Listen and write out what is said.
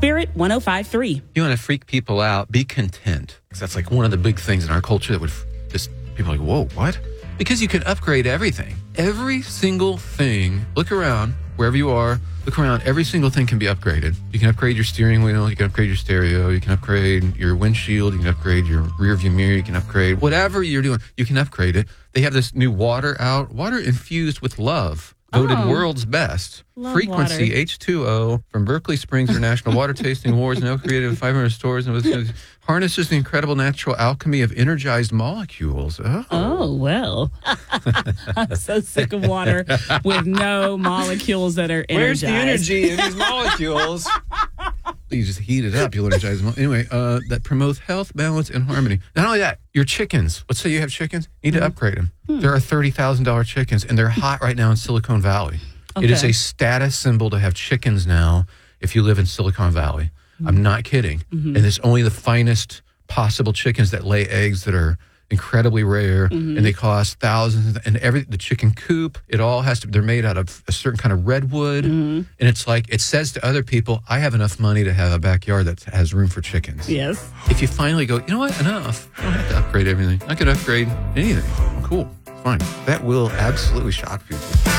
Spirit 105.3. You want to freak people out, be content. Because that's like one of the big things in our culture that would just, people are like, whoa, what? Because you can upgrade everything. Every single thing, look around, wherever you are, look around, every single thing can be upgraded. You can upgrade your steering wheel, you can upgrade your stereo, you can upgrade your windshield, you can upgrade your rear view mirror, you can upgrade whatever you're doing, you can upgrade it. They have this new water out, water infused with love. Voted world's best. Love Frequency water. H2O from Berkeley Springs International Water Tasting Awards, now created in 500 stores, and harnesses the incredible natural alchemy of energized molecules. Oh, well. I'm so sick of water with no molecules that are energized. Where's the energy in these molecules? You just heat it up, you'll energize them. Anyway, that promotes health, balance, and harmony. Not only that, your chickens. Let's say you have chickens, you need to upgrade them. There are $30,000 chickens, and they're hot right now in Silicon Valley. It is a status symbol to have chickens now if you live in Silicon Valley. I'm not kidding. And it's only the finest possible chickens that lay eggs that are incredibly rare, and they cost thousands. And the chicken coop, it all has to. They're made out of a certain kind of redwood, and it's like it says to other people, "I have enough money to have a backyard that has room for chickens." Yes. If you finally go, you know what, enough. I don't have to upgrade everything. I could upgrade anything. Cool, it's fine. That will absolutely shock people.